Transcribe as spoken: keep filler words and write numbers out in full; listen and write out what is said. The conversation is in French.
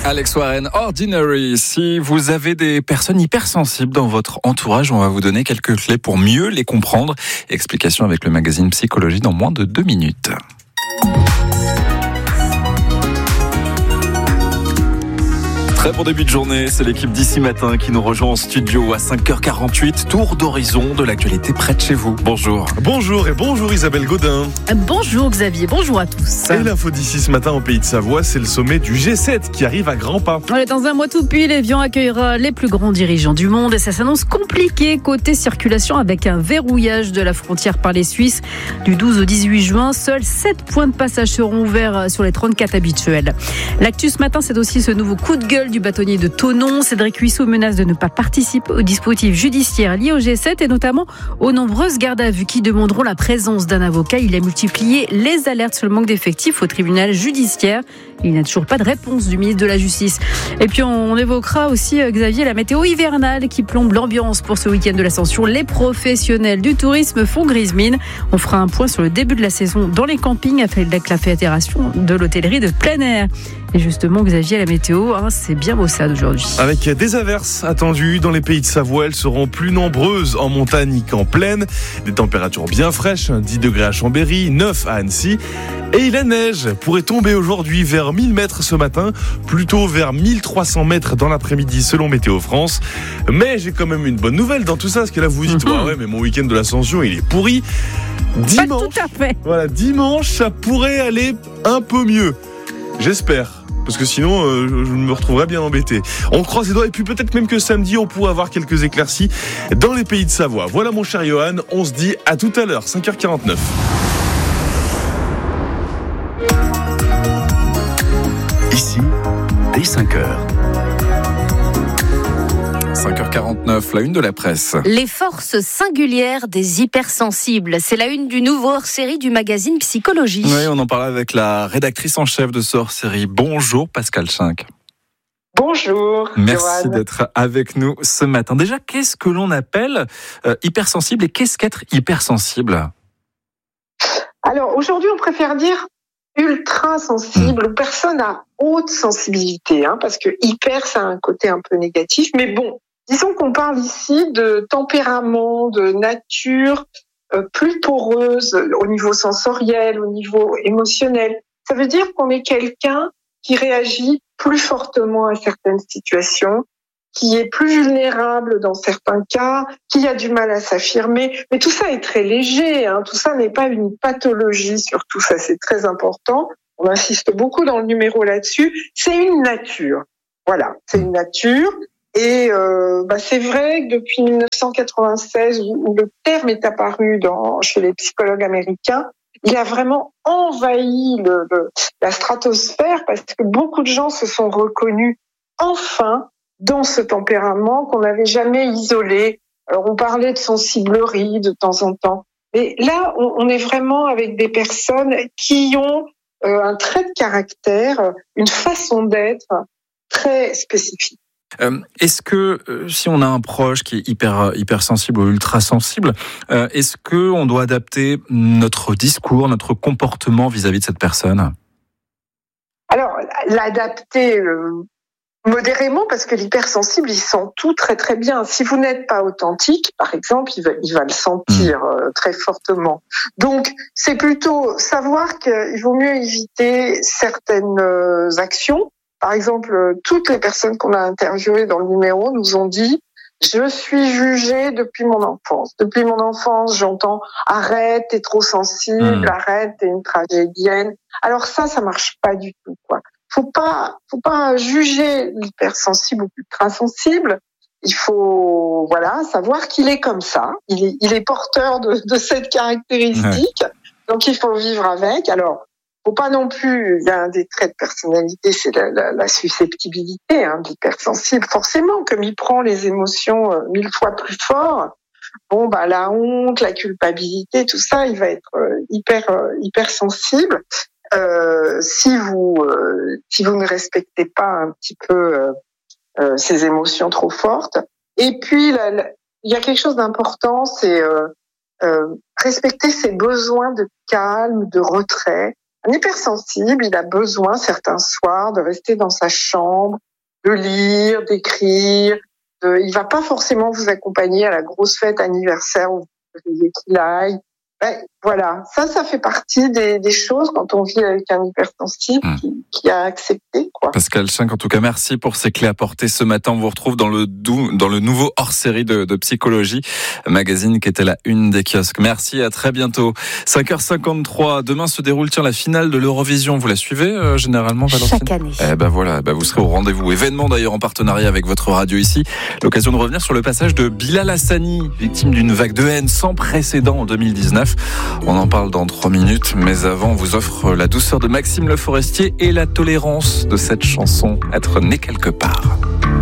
Alex Warren, Ordinary. Si vous avez des personnes hypersensibles dans votre entourage, on va vous donner quelques clés pour mieux les comprendre. Explication avec le magazine Psychologie dans moins de deux minutes. Très bon début de journée, c'est l'équipe d'ici matin qui nous rejoint en studio à cinq heures quarante-huit. Tour d'horizon de l'actualité près de chez vous. Bonjour. Bonjour et bonjour Isabelle Godin. Bonjour Xavier, bonjour à tous. Et l'info d'ici ce matin au Pays de Savoie, c'est le sommet du G sept qui arrive à grands pas. On est dans un mois tout pile, Evian accueillera les plus grands dirigeants du monde et ça s'annonce compliqué côté circulation avec un verrouillage de la frontière par les Suisses. Du douze au dix-huit juin, seuls sept points de passage seront ouverts sur les trente-quatre habituels. L'actu ce matin, c'est aussi ce nouveau coup de gueule du bâtonnier de Thonon. Cédric Huisseau menace de ne pas participer au dispositif judiciaire lié au G sept et notamment aux nombreuses gardes à vue qui demanderont la présence d'un avocat. Il a multiplié les alertes sur le manque d'effectifs au tribunal judiciaire. Il n'y a toujours pas de réponse du ministre de la Justice. Et puis on évoquera aussi, Xavier, la météo hivernale qui plombe l'ambiance pour ce week-end de l'Ascension. Les professionnels du tourisme font grise mine. On fera un point sur le début de la saison dans les campings avec la fédération de l'hôtellerie de plein air. Et justement, Xavier, la météo, hein, c'est bien maussade aujourd'hui. Avec des averses attendues dans les Pays de Savoie, elles seront plus nombreuses en montagne qu'en plaine. Des températures bien fraîches, dix degrés à Chambéry, neuf à Annecy. Et la neige pourrait tomber aujourd'hui vers mille mètres ce matin, plutôt vers mille trois cents mètres dans l'après-midi selon Météo France. Mais j'ai quand même une bonne nouvelle dans tout ça, parce que là vous dites, mm-hmm. ouais, mais mon week-end de l'Ascension il est pourri. Dimanche, Pas tout à fait. Voilà, dimanche ça pourrait aller un peu mieux. J'espère. Parce que sinon, euh, je me retrouverais bien embêté. On croise les doigts et puis peut-être même que samedi, on pourrait avoir quelques éclaircies dans les Pays de Savoie. Voilà mon cher Johan, on se dit à tout à l'heure, cinq heures quarante-neuf. Ici, dès cinq heures. cinq heures quarante-neuf, la une de la presse. Les forces singulières des hypersensibles. C'est la une du nouveau hors-série du magazine Psychologie. Oui, on en parle avec la rédactrice en chef de ce hors-série. Bonjour Pascal Schinck. Bonjour. Merci Johan. d'être avec nous ce matin. Déjà, qu'est-ce que l'on appelle euh, hypersensible et qu'est-ce qu'être hypersensible ? Alors aujourd'hui, on préfère dire ultra sensible mmh. ou personne à haute sensibilité, hein, parce que hyper, ça a un côté un peu négatif. Mais bon, disons qu'on parle ici de tempérament, de nature euh, plus poreuse au niveau sensoriel, au niveau émotionnel. Ça veut dire qu'on est quelqu'un qui réagit plus fortement à certaines situations, qui est plus vulnérable dans certains cas, qui a du mal à s'affirmer. Mais tout ça est très léger, hein. Tout ça n'est pas une pathologie, surtout ça c'est très important. On insiste beaucoup dans le numéro là-dessus. C'est une nature. Voilà, c'est une nature. Et euh, bah c'est vrai que depuis dix-neuf cent quatre-vingt-seize, où, où le terme est apparu dans, chez les psychologues américains, il a vraiment envahi le, le, la stratosphère parce que beaucoup de gens se sont reconnus enfin dans ce tempérament qu'on n'avait jamais isolé. Alors on parlait de sensiblerie de temps en temps, mais là on, on est vraiment avec des personnes qui ont euh, un trait de caractère, une façon d'être très spécifique. Euh, est-ce que euh, si on a un proche qui est hyper hypersensible ou ultra sensible, euh, est-ce que on doit adapter notre discours, notre comportement vis-à-vis de cette personne ? Alors l'adapter euh, modérément, parce que l'hypersensible, il sent tout très très bien. Si vous n'êtes pas authentique, par exemple, il va, il va le sentir euh, très fortement. Donc, c'est plutôt savoir qu'il vaut mieux éviter certaines euh, actions. Par exemple, toutes les personnes qu'on a interviewées dans le numéro nous ont dit « Je suis jugée depuis mon enfance. Depuis mon enfance, j'entends « Arrête, t'es trop sensible, mmh. arrête, t'es une tragédienne. » Alors ça, ça marche pas du tout, quoi. Faut pas, faut pas juger l'hypersensible ou l'ultrasensible. Il faut, voilà, savoir qu'il est comme ça. Il est, il est porteur de, de cette caractéristique. Ouais. Donc il faut vivre avec. Alors, faut pas non plus, il y a un des traits de personnalité, c'est la, la, la susceptibilité, hein, de l'hypersensible. Forcément, comme il prend les émotions euh, mille fois plus fort, bon, bah, la honte, la culpabilité, tout ça, il va être euh, hyper, euh, hyper sensible. Euh, si vous, euh, si vous ne respectez pas un petit peu euh, euh, ces émotions trop fortes. Et puis, la, la, il y a quelque chose d'important, c'est euh, euh, respecter ses besoins de calme, de retrait. Un hypersensible, il a besoin certains soirs de rester dans sa chambre, de lire, d'écrire. De... Il va pas forcément vous accompagner à la grosse fête anniversaire où vous voudriez qu'il aille. Ben, voilà, ça, ça fait partie des, des choses quand on vit avec un hypersensible mmh. qui, qui a accepté, quoi. Pascal Schinck, en tout cas, merci pour ces clés apportées ce matin. On vous retrouve dans le, dou- dans le nouveau hors-série de, de Psychologie, magazine qui était la une des kiosques. Merci, à très bientôt. cinq heures cinquante-trois, demain se déroule tiens, la finale de l'Eurovision. Vous la suivez euh, généralement, Valentine ? Chaque année. Eh ben voilà, ben vous serez au rendez-vous. Événement d'ailleurs en partenariat avec votre radio ici. L'occasion de revenir sur le passage de Bilal Hassani, victime d'une vague de haine sans précédent en deux mille dix-neuf. On en parle dans trois minutes, mais avant, on vous offre la douceur de Maxime Le Forestier et la tolérance de cette chanson, Être né quelque part.